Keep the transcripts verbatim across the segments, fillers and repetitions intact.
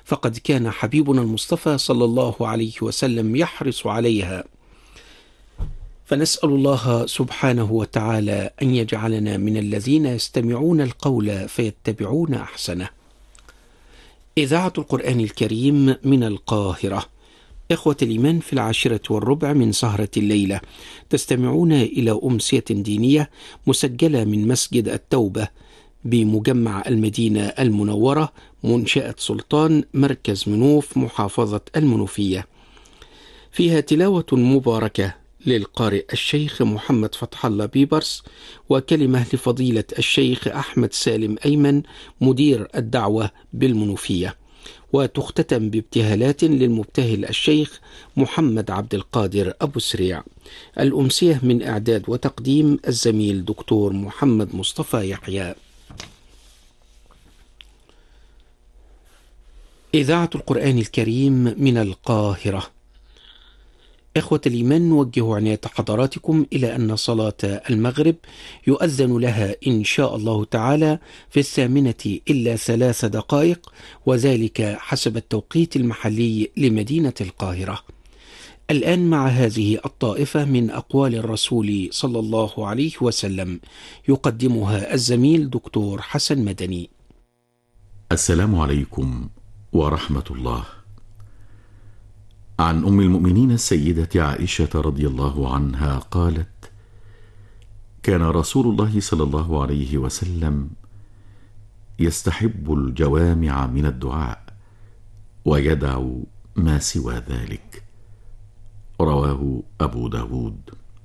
فقد كان حبيبنا المصطفى صلى الله عليه وسلم يحرص عليها. فنسأل الله سبحانه وتعالى أن يجعلنا من الذين يستمعون القول فيتبعون أحسنه. إذاعة القرآن الكريم من القاهرة. إخوة الإيمان، في العاشرة والربع من سهرة الليلة تستمعون إلى أمسية دينية مسجلة من مسجد التوبة بمجمع المدينة المنورة، منشأة سلطان، مركز منوف، محافظة المنوفية. فيها تلاوة مباركة للقارئ الشيخ محمد فتح الله بيبرس، وكلمة لفضيلة الشيخ أحمد سالم أيمن مدير الدعوة بالمنوفية، وتختتم بابتهالات للمبتهل الشيخ محمد عبد القادر أبو سريع. الأمسية من إعداد وتقديم الزميل دكتور محمد مصطفى يحيى. إذاعة القرآن الكريم من القاهرة. إخوة الإيمان، نوجه عناية حضراتكم إلى أن صلاة المغرب يؤذن لها إن شاء الله تعالى في الثامنة إلا ثلاث دقائق، وذلك حسب التوقيت المحلي لمدينة القاهرة. الآن مع هذه الطائفة من أقوال الرسول صلى الله عليه وسلم، يقدمها الزميل دكتور حسن مدني. السلام عليكم ورحمة الله. عن أم المؤمنين السيدة عائشة رضي الله عنها قالت: كان رسول الله صلى الله عليه وسلم يستحب الجوامع من الدعاء ويدع ما سوى ذلك. رواه أبو داود.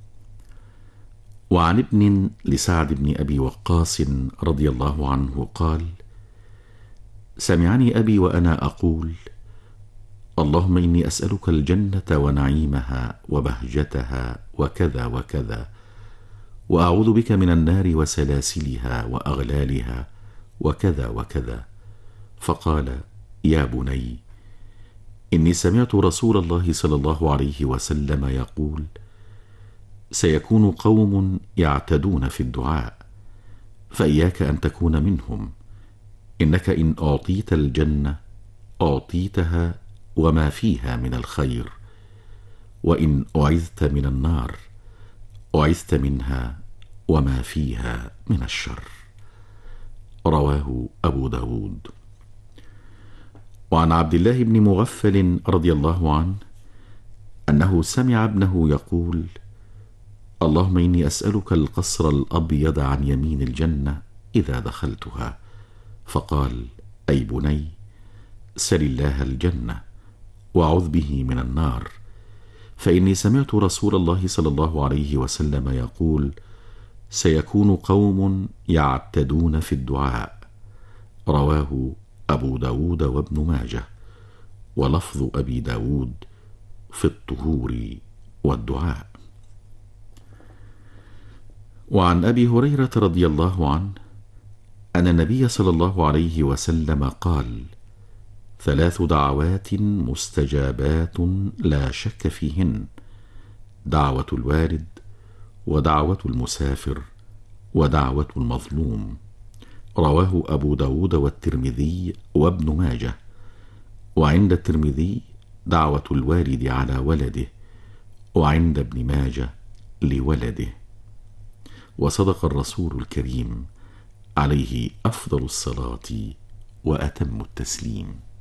وعن ابن لسعد بن أبي وقاص رضي الله عنه قال: سمعني أبي وأنا أقول: اللهم إني أسألك الجنة ونعيمها وبهجتها وكذا وكذا، وأعوذ بك من النار وسلاسلها وأغلالها وكذا وكذا. فقال: يا بني، إني سمعت رسول الله صلى الله عليه وسلم يقول: سيكون قوم يعتدون في الدعاء، فإياك أن تكون منهم، إنك إن أعطيت الجنة أعطيتها وما فيها من الخير، وإن أعذت من النار أعذت منها وما فيها من الشر. رواه أبو داود. وعن عبد الله بن مغفل رضي الله عنه أنه سمع ابنه يقول: اللهم إني أسألك القصر الأبيض عن يمين الجنة إذا دخلتها. فقال: أي بني، سل الله الجنة وأعوذ به من النار، فإني سمعت رسول الله صلى الله عليه وسلم يقول: سيكون قوم يعتدون في الدعاء. رواه أبو داود وابن ماجه، ولفظ أبي داود في الطهور والدعاء. وعن أبي هريرة رضي الله عنه أن النبي صلى الله عليه وسلم قال: ثلاث دعوات مستجابات لا شك فيهن: دعوة الوالد، ودعوة المسافر، ودعوة المظلوم. رواه أبو داود والترمذي وابن ماجه. وعند الترمذي دعوة الوالد على ولده، وعند ابن ماجه لولده. وصدق الرسول الكريم عليه أفضل الصلاة وأتم التسليم.